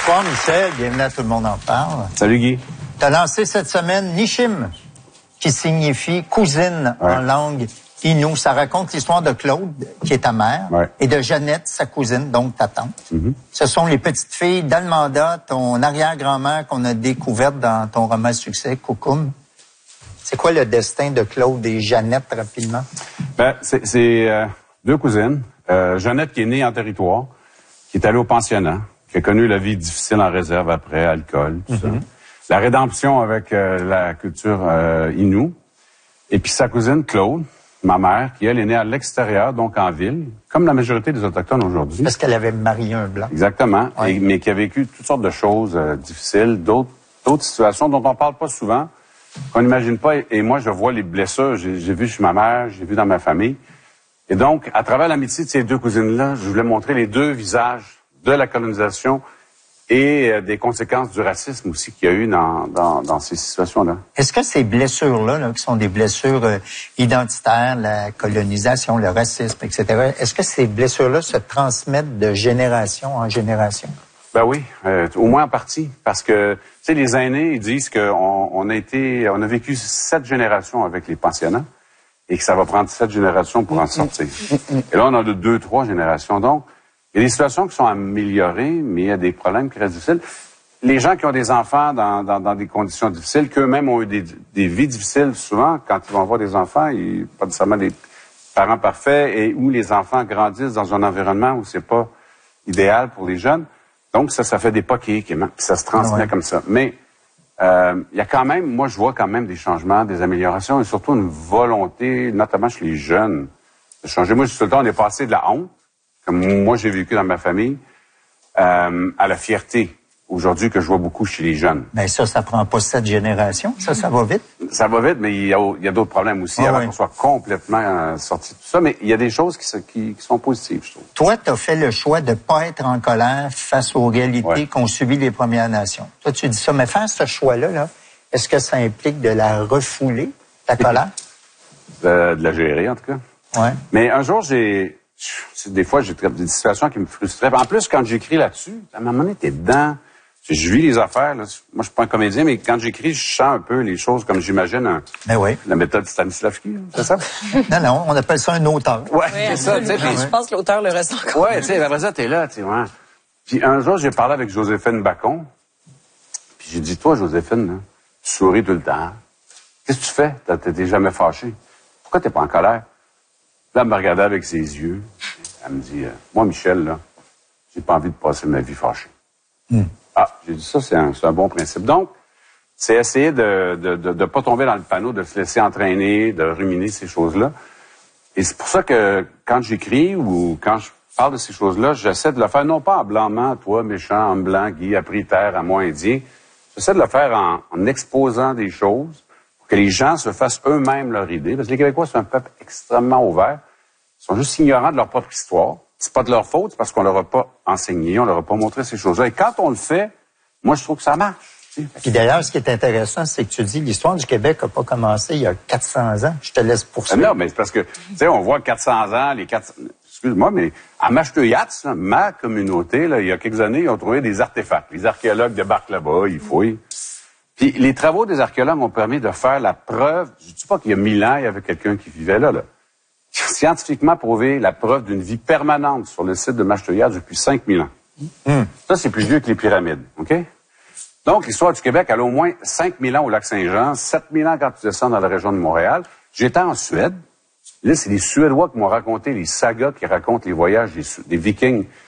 Bonsoir, Michel. Bienvenue à Tout le monde en parle. Salut, Guy. Tu as lancé cette semaine Nishim, qui signifie cousine en langue Innu. Ça raconte l'histoire de Claude, qui est ta mère, et de Jeannette, sa cousine, donc ta tante. Ce sont les petites filles d'Almanda, ton arrière-grand-mère qu'on a découverte dans ton roman succès, Coucoum. C'est quoi le destin de Claude et Jeannette, rapidement? C'est deux cousines. Jeannette qui est née en territoire, qui est allée au pensionnat, qui a connu la vie difficile en réserve après, alcool, tout ça. La rédemption avec la culture Innu. Et puis sa cousine Claude, ma mère, qui elle est née à l'extérieur, donc en ville, comme la majorité des Autochtones aujourd'hui. Parce qu'elle avait marié un Blanc. Exactement, mais qui a vécu toutes sortes de choses difficiles, d'autres situations dont on parle pas souvent, qu'on n'imagine pas. Et moi, je vois les blessures, j'ai vu chez ma mère, j'ai vu dans ma famille. Et donc, à travers l'amitié de ces deux cousines-là, je voulais montrer les deux visages de la colonisation et des conséquences du racisme aussi qu'il y a eu dans ces situations-là. Est-ce que ces blessures-là, qui sont des blessures identitaires, la colonisation, le racisme, etc., est-ce que ces blessures-là se transmettent de génération en génération? Ben oui, au moins en partie, parce que, tu sais, les aînés, ils disent qu'on a vécu 7 générations avec les pensionnats et que ça va prendre 7 générations pour en sortir. Et là, on a de 2, 3 générations, donc il y a des situations qui sont améliorées, mais il y a des problèmes qui restent difficiles. Les gens qui ont des enfants dans des conditions difficiles, qu'eux-mêmes ont eu des vies difficiles, souvent, quand ils vont avoir des enfants, pas nécessairement des parents parfaits, et où les enfants grandissent dans un environnement où c'est pas idéal pour les jeunes. Donc, ça fait des pas qui ça se transmet comme ça. Mais il y a quand même, moi, je vois quand même des changements, des améliorations, et surtout une volonté, notamment chez les jeunes, de changer. Moi, tout le temps, on est passé de la honte, comme moi j'ai vécu dans ma famille, à la fierté, aujourd'hui, que je vois beaucoup chez les jeunes. Mais ça prend pas 7 générations, ça va vite? Ça va vite, mais il y a d'autres problèmes aussi, avant qu'on soit complètement sorti de tout ça, mais il y a des choses qui sont positives, je trouve. Toi, tu as fait le choix de pas être en colère face aux réalités qu'ont subies les Premières Nations. Toi, tu dis ça, mais faire ce choix-là, est-ce que ça implique de la refouler, ta colère? De la gérer, en tout cas. Ouais. Mais un jour, des fois, j'ai des situations qui me frustraient. En plus, quand j'écris là-dessus, à un moment donné, t'es dedans. Je vis les affaires. Là. Moi, je suis pas un comédien, mais quand j'écris, je sens un peu les choses comme j'imagine la méthode Stanislavski, c'est ça? Non, on appelle ça un auteur. Ouais, c'est ça. Je pense que l'auteur le ressent encore. Ouais, tu sais, après ça, t'es là, tu sais, Puis un jour, j'ai parlé avec Joséphine Bacon. Puis j'ai dit, toi, Joséphine, là, tu souris tout le temps. Qu'est-ce que tu fais? T'es jamais fâché. Pourquoi t'es pas en colère? Là, elle me regardait avec ses yeux. Elle me dit, moi, Michel, là, j'ai pas envie de passer ma vie fâchée. Ah, j'ai dit ça, c'est un bon principe. Donc, c'est essayer de pas tomber dans le panneau, de se laisser entraîner, de ruminer ces choses-là. Et c'est pour ça que quand j'écris ou quand je parle de ces choses-là, j'essaie de le faire non pas en blâmant, toi, méchant, homme blanc, Guy, a pris terre à moi, indien. J'essaie de le faire en exposant des choses pour que les gens se fassent eux-mêmes leur idée. Parce que les Québécois, c'est un peuple extrêmement ouvert. Ils sont juste ignorants de leur propre histoire. C'est pas de leur faute, c'est parce qu'on leur a pas enseigné, on leur a pas montré ces choses-là. Et quand on le fait, moi, je trouve que ça marche. Puis d'ailleurs, ce qui est intéressant, c'est que tu dis l'histoire du Québec n'a pas commencé il y a 400 ans. Je te laisse poursuivre. Non, mais c'est parce que, tu sais, on voit 400 ans, excuse-moi, mais à Mashteuiatz, ma communauté, là, il y a quelques années, ils ont trouvé des artefacts. Les archéologues débarquent là-bas, ils fouillent. Puis les travaux des archéologues ont permis de faire la preuve, je dis pas qu'il y a 1000 ans, il y avait quelqu'un qui vivait là. Scientifiquement prouvé la preuve d'une vie permanente sur le site de Mashteuiatz depuis 5000 ans. Ça, c'est plus vieux que les pyramides, OK? Donc, l'histoire du Québec, elle a au moins 5000 ans au lac Saint-Jean, 7000 ans quand tu descends dans la région de Montréal. J'étais en Suède. Là, c'est les Suédois qui m'ont raconté les sagas qui racontent les voyages des Vikings